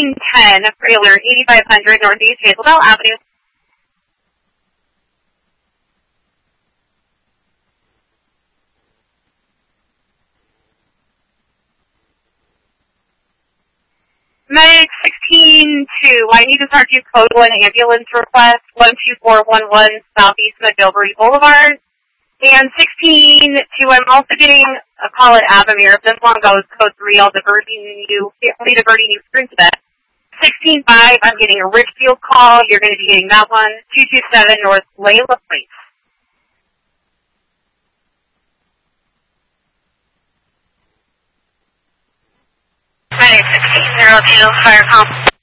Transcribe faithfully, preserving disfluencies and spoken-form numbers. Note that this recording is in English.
sixteen ten, trailer eighty-five hundred Northeast Hazelbell Avenue. Medic sixteen two, I need to start you code one ambulance request, one two four one one Southeast McGilvery Boulevard. And sixteen two, I'm also getting a call at Avamere. If this one goes code three, I'll diverting you, I'll be diverting you through to that. sixteen five, I'm getting a Richfield call. You're going to be getting that one. two two seven North Layla Place. Medic sixteen zero two, fire call.